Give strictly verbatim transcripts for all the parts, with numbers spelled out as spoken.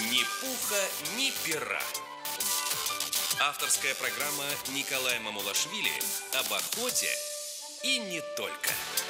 Ни пуха, ни пера. Авторская программа Николая Мамулашвили об охоте и не только.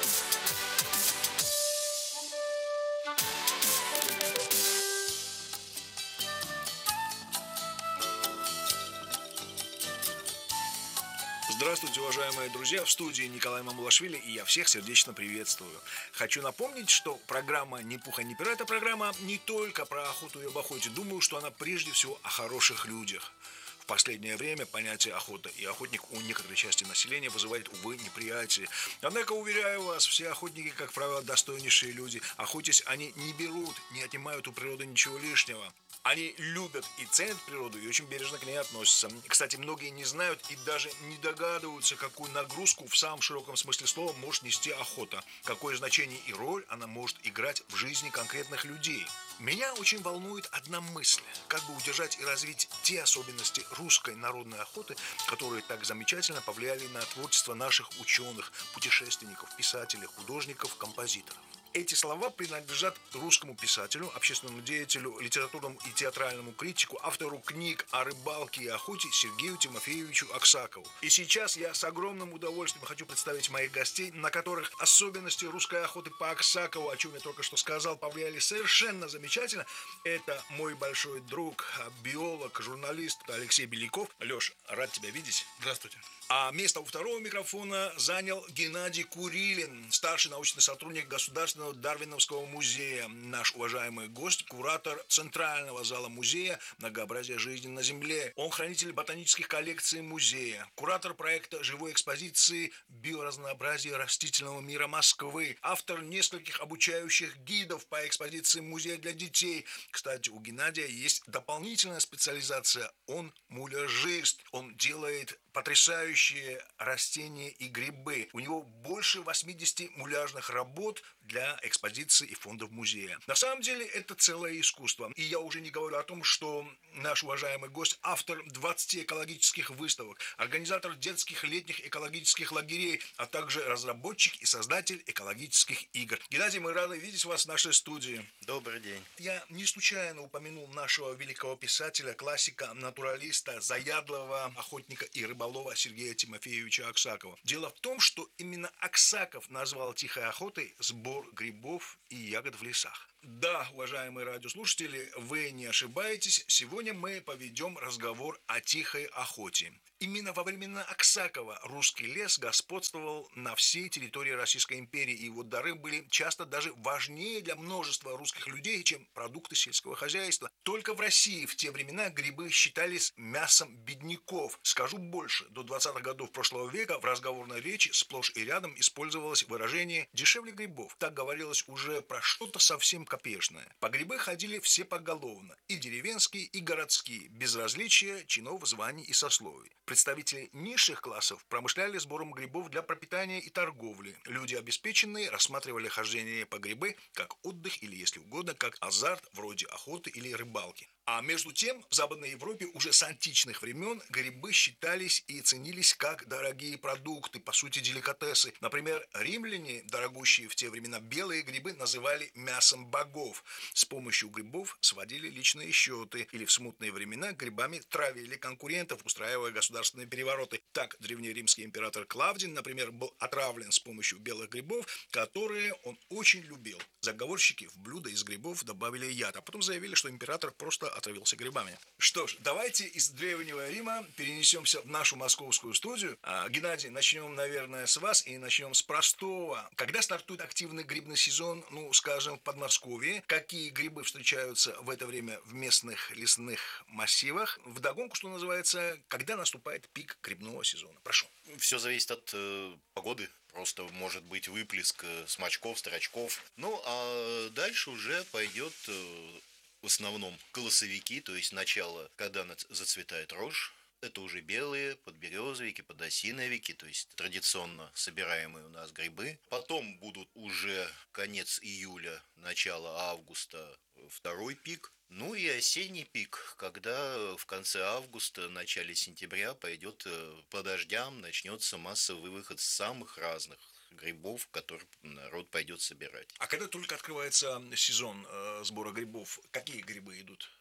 Здравствуйте, уважаемые друзья, в студии Николай Мамулашвили, и я всех сердечно приветствую. Хочу напомнить, что программа «Ни пуха, ни пера» – это программа не только про охоту и об охоте. Думаю, что она прежде всего о хороших людях. В последнее время понятие охота и охотник у некоторой части населения вызывает, увы, неприятие. Однако, уверяю вас, все охотники, как правило, достойнейшие люди. Охотясь, они не берут, не отнимают у природы ничего лишнего. Они любят и ценят природу, и очень бережно к ней относятся. Кстати, многие не знают и даже не догадываются, какую нагрузку в самом широком смысле слова может нести охота, какое значение и роль она может играть в жизни конкретных людей. Меня очень волнует одна мысль: как бы удержать и развить те особенности русской народной охоты, которые так замечательно повлияли на творчество наших ученых, путешественников, писателей, художников, композиторов. Эти слова принадлежат русскому писателю, общественному деятелю, литературному и театральному критику, автору книг о рыбалке и охоте Сергею Тимофеевичу Аксакову. И сейчас я с огромным удовольствием хочу представить моих гостей, на которых особенности русской охоты по Аксакову, о чем я только что сказал, повлияли совершенно замечательно. Это мой большой друг, биолог, журналист Алексей Беляков. Леш, рад тебя видеть. Здравствуйте. А место у второго микрофона занял Геннадий Курилин, старший научный сотрудник Государственного Дарвиновского музея, наш уважаемый гость, куратор Центрального зала музея «Многообразие жизни на Земле». Он хранитель ботанических коллекций музея, куратор проекта живой экспозиции «Биоразнообразие растительного мира Москвы», автор нескольких обучающих гидов по экспозиции музея для детей. Кстати, у Геннадия есть дополнительная специализация – он муляжист, он делает потрясающие растения и грибы. У него больше восьмидесяти муляжных работ для экспозиций и фондов музея. На самом деле это целое искусство. И я уже не говорю о том, что наш уважаемый гость автор двадцати экологических выставок, организатор детских летних экологических лагерей, а также разработчик и создатель экологических игр. Геннадий, мы рады видеть вас в нашей студии. Добрый день. Я не случайно упомянул нашего великого писателя, классика, натуралиста, заядлого охотника и рыболова Сергея Тимофеевича Аксакова. Дело в том, что именно Аксаков назвал тихой охотой сбор грибов и ягод в лесах. Да, уважаемые радиослушатели, вы не ошибаетесь, сегодня мы поведем разговор о тихой охоте. Именно во времена Аксакова русский лес господствовал на всей территории Российской империи, и его дары были часто даже важнее для множества русских людей, чем продукты сельского хозяйства. Только в России в те времена грибы считались мясом бедняков. Скажу больше, до двадцатых годов прошлого века в разговорной речи сплошь и рядом использовалось выражение «дешевле грибов». Так говорилось уже про что-то совсем копеечное. По грибы ходили все поголовно, и деревенские, и городские, без различия чинов, званий и сословий. Представители низших классов промышляли сбором грибов для пропитания и торговли. Люди обеспеченные рассматривали хождение по грибы как отдых или, если угодно, как азарт вроде охоты или рыбалки. А между тем, в Западной Европе уже с античных времен грибы считались и ценились как дорогие продукты, по сути деликатесы. Например, римляне, дорогущие в те времена белые грибы, называли мясом богов. С помощью грибов сводили личные счеты, или в смутные времена грибами травили конкурентов, устраивая государственные перевороты. Так, древнеримский император Клавдий, например, был отравлен с помощью белых грибов, которые он очень любил. Заговорщики в блюдо из грибов добавили яд, а потом заявили, что император просто отравился грибами. Что ж, давайте из Древнего Рима перенесемся в нашу московскую студию. А, Геннадий, начнем, наверное, с вас и начнем с простого. Когда стартует активный грибный сезон, ну, скажем, в Подмосковье, какие грибы встречаются в это время в местных лесных массивах? Вдогонку, что называется, когда наступает пик грибного сезона? Прошу. Все зависит от э, погоды. Просто может быть выплеск э, смачков, строчков. Ну, а дальше уже пойдет э, в основном колосовики, то есть начало, когда зацветает рожь. Это уже белые, подберезовики, подосиновики, то есть традиционно собираемые у нас грибы. Потом будут уже конец июля, начало августа, второй пик. Ну и осенний пик, когда в конце августа, начале сентября пойдет по дождям, начнется массовый выход самых разных грибов, которые народ пойдет собирать. А когда только открывается сезон э, сбора грибов, какие грибы идут?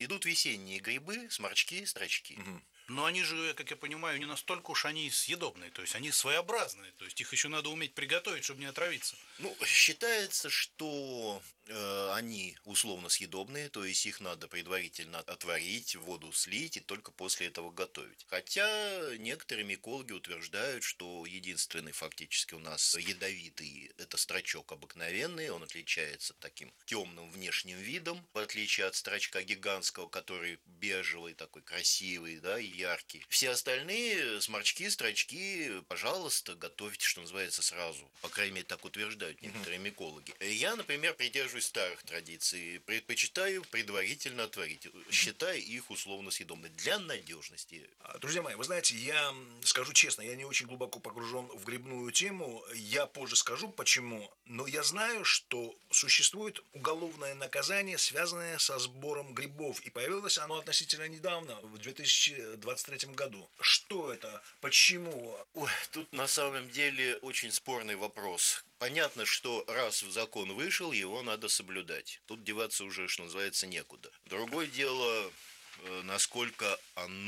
Идут весенние грибы, сморчки, строчки. Мгм. Но они же, как я понимаю, не настолько уж они съедобные, то есть они своеобразные, то есть их еще надо уметь приготовить, чтобы не отравиться. Ну, считается, что э, они условно съедобные, то есть их надо предварительно отварить, воду слить и только после этого готовить. Хотя некоторые микологи утверждают, что единственный фактически у нас ядовитый – это строчок обыкновенный, он отличается таким темным внешним видом, в отличие от строчка гигантского, который бежевый, такой красивый, да, и яркий. Все остальные сморчки, строчки, пожалуйста, готовьте, что называется, сразу. По крайней мере, так утверждают некоторые микологи. Я, например, придерживаюсь старых традиций, предпочитаю предварительно отварить, считая их условно съедобными для надежности. Друзья мои, вы знаете, я скажу честно, я не очень глубоко погружен в грибную тему, я позже скажу почему, но я знаю, что существует уголовное наказание, связанное со сбором грибов, и появилось оно относительно недавно, в две тысячи двадцать третьем году. Что это? Почему? Ой, тут на самом деле очень спорный вопрос. Понятно, что раз закон вышел, его надо соблюдать. Тут деваться уже, что называется, некуда. Другое дело, насколько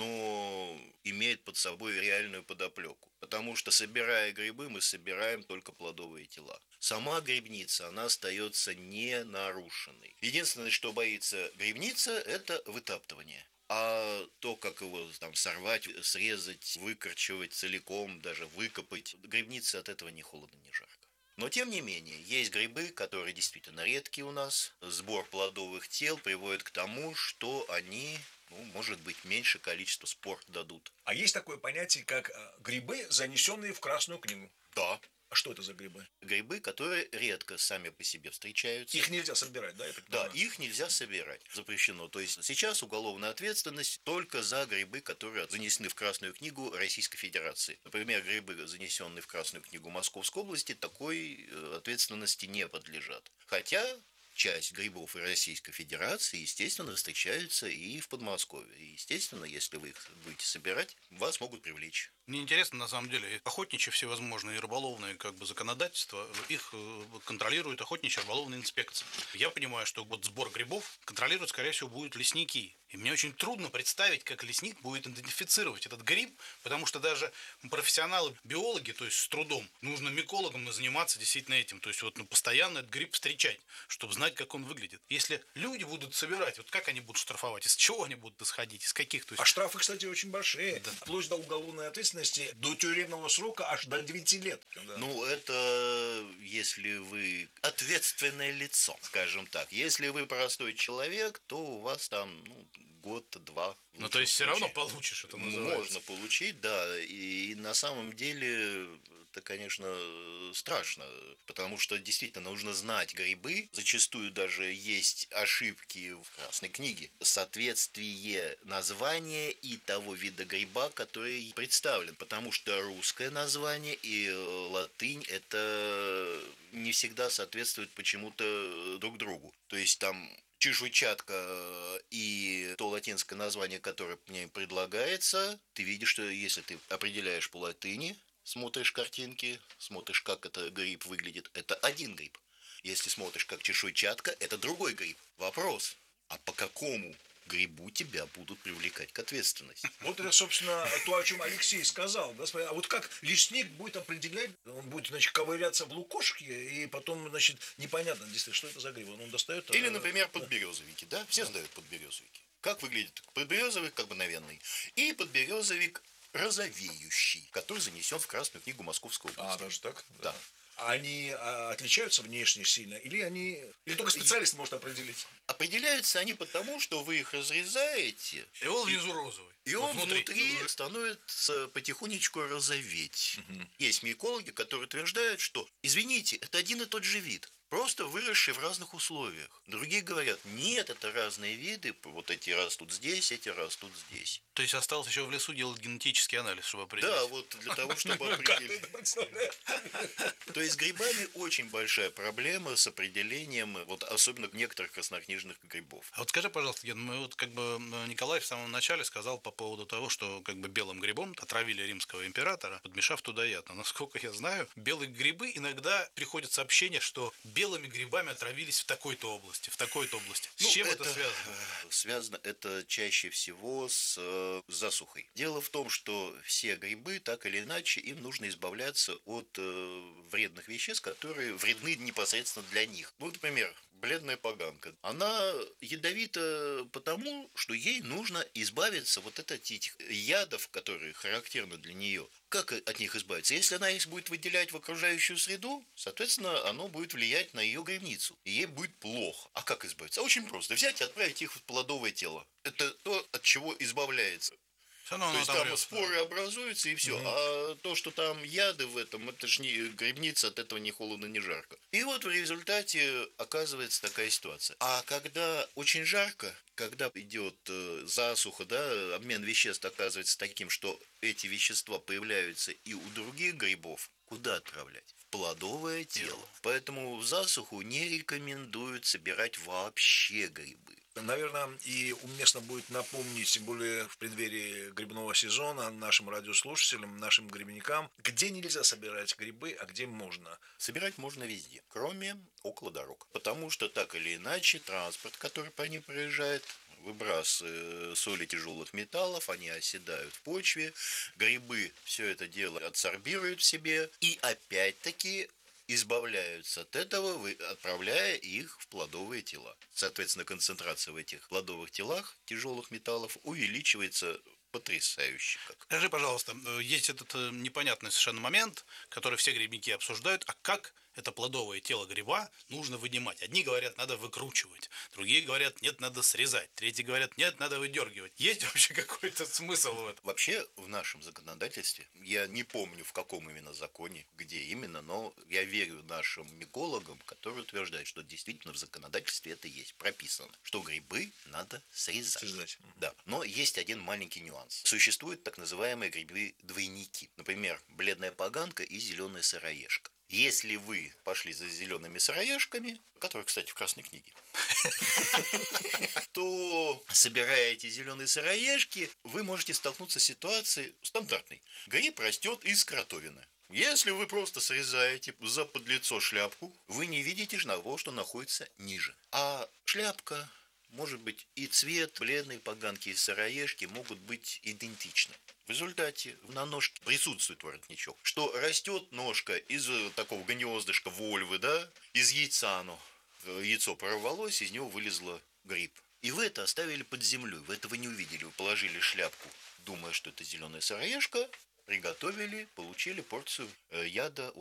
оно имеет под собой реальную подоплеку. Потому что, собирая грибы, мы собираем только плодовые тела. Сама грибница, она остается не нарушенной. Единственное, что боится грибница, это вытаптывание. А то, как его там сорвать, срезать, выкорчевать целиком, даже выкопать, грибнице от этого ни холодно, ни жарко. Но, тем не менее, есть грибы, которые действительно редкие у нас. Сбор плодовых тел приводит к тому, что они, ну, может быть, меньше количества спор дадут. А есть такое понятие, как грибы, занесенные в Красную книгу. Да. А что это за грибы? Грибы, которые редко сами по себе встречаются. Их нельзя собирать, да? Это да, их нельзя собирать. Запрещено. То есть сейчас уголовная ответственность только за грибы, которые занесены в Красную книгу Российской Федерации. Например, грибы, занесенные в Красную книгу Московской области, такой ответственности не подлежат. Хотя часть грибов и Российской Федерации, естественно, встречаются и в Подмосковье. И, естественно, если вы их будете собирать, вас могут привлечь. Мне интересно, на самом деле, охотничьи всевозможные рыболовные как бы законодательства, их контролирует охотничья рыболовная инспекция. Я понимаю, что вот сбор грибов контролировать, скорее всего, будут лесники. И мне очень трудно представить, как лесник будет идентифицировать этот гриб, потому что даже профессионалы-биологи, то есть с трудом, нужно микологам заниматься действительно этим. То есть вот ну, постоянно этот гриб встречать, чтобы знать, как он выглядит. Если люди будут собирать, вот как они будут штрафовать, из чего они будут исходить, из каких? То есть... А штрафы, кстати, очень большие. Да. Вплоть до уголовной ответственности, до тюремного срока аж до девяти лет. Да. Ну, это если вы ответственное лицо, скажем так. Если вы простой человек, то у вас там ну, год-два. Ну, то есть все равно получишь, это называется. Можно получить, да. И на самом деле это, конечно, страшно, потому что действительно нужно знать грибы. Зачастую даже есть ошибки в Красной книге. Соответствие названия и того вида гриба, который представлен. Потому что русское название и латынь это не всегда соответствуют почему-то друг другу. То есть там чешуйчатка и то латинское название, которое мне предлагается, ты видишь, что если ты определяешь по латыни, смотришь картинки, смотришь, как это гриб выглядит, это один гриб. Если смотришь, как чешуйчатка, это другой гриб. Вопрос, а по какому грибу тебя будут привлекать к ответственности? Вот это, собственно, то, о чем Алексей сказал. Да? А вот как лесник будет определять, он будет, значит, ковыряться в лукошке, и потом, значит, непонятно, действительно, что это за гриб. Он достает... Или, например, подберезовики, да? Все сдают подберезовики. Как выглядит подберезовик, как обыкновенный, и подберезовик розовеющий, который занесен в Красную книгу Московской области. А, даже так? Да. А они а, отличаются внешне сильно? Или они... Или только специалист может определить? Определяются они потому, что вы их разрезаете, И он внизу розовый. и он внутри, внутри становится потихонечку розоветь. Угу. Есть микологи, которые утверждают, что, извините, это один и тот же вид, просто выросший в разных условиях. Другие говорят, нет, это разные виды, вот эти растут здесь, эти растут здесь. То есть осталось еще в лесу делать генетический анализ, чтобы определить? Да, вот для того, чтобы определить. То есть с грибами очень большая проблема с определением, вот особенно некоторых краснокнижных грибов. А вот скажи, пожалуйста, Ген, мы вот как бы Николай в самом начале сказал по поводу того, что как бы белым грибом отравили римского императора, подмешав туда яд. Но насколько я знаю, белые грибы иногда приходят сообщения, что белыми грибами отравились в такой-то области, в такой-то области. С Ну, чем это, это связано? Связано это чаще всего с э, засухой. Дело в том, что все грибы, так или иначе, им нужно избавляться от э, вредных веществ, которые вредны непосредственно для них. Ну, например, бледная поганка. Она ядовита потому, что ей нужно избавиться вот от этих ядов, которые характерны для нее. Как от них избавиться? Если она их будет выделять в окружающую среду, соответственно, оно будет влиять на ее грибницу. И ей будет плохо. А как избавиться? Очень просто. Взять и отправить их в плодовое тело. Это то, от чего избавляется. Всё равно То оно есть там там растет. споры образуются и все. А то, что там яды в этом, это ж не грибница, от этого ни холодно, ни жарко. И вот в результате оказывается такая ситуация. А когда очень жарко, когда идет э, засуха, да, обмен веществ оказывается таким, что эти вещества появляются и у других грибов, куда отправлять? В плодовое тело. Поэтому в засуху не рекомендуют собирать вообще грибы. Наверное, и уместно будет напомнить, тем более в преддверии грибного сезона, нашим радиослушателям, нашим грибникам, где нельзя собирать грибы, а где можно. Собирать можно везде, кроме около дорог. Потому что так или иначе транспорт, который по ним проезжает, выбрасывая соли тяжелых металлов, они оседают в почве, грибы все это дело адсорбируют в себе и опять-таки избавляются от этого, отправляя их в плодовые тела. Соответственно, концентрация в этих плодовых телах тяжелых металлов увеличивается потрясающе. Как. Скажи, пожалуйста, есть этот э, непонятный совершенно момент, который все грибники обсуждают, а как это плодовое тело гриба нужно вынимать? Одни говорят, надо выкручивать, другие говорят, нет, надо срезать, третьи говорят, нет, надо выдергивать. Есть вообще какой-то смысл в этом? Вообще, в нашем законодательстве, я не помню, в каком именно законе, где именно, но я верю нашим микологам, которые утверждают, что действительно в законодательстве это есть, прописано, что грибы надо срезать. Срезать. Да, но есть один маленький нюанс. Существуют так называемые грибы-двойники, например, бледная поганка и зеленая сыроежка. Если вы пошли за зелеными сыроежками, которые, кстати, в Красной книге, то, собирая эти зеленые сыроежки, вы можете столкнуться с ситуацией стандартной. Гриб растет из кротовины. Если вы просто срезаете за подлицо шляпку, вы не видите того, что находится ниже. А шляпка, может быть, и цвет бледной поганки и сыроежки могут быть идентичны. В результате на ножке присутствует воротничок, что растет ножка из такого гнездышка вольвы, да, из яйца оно. Яйцо прорвалось, из него вылезло гриб. И вы это оставили под землей, вы этого не увидели, вы положили шляпку, думая, что это зеленая сыроежка, приготовили, получили порцию яда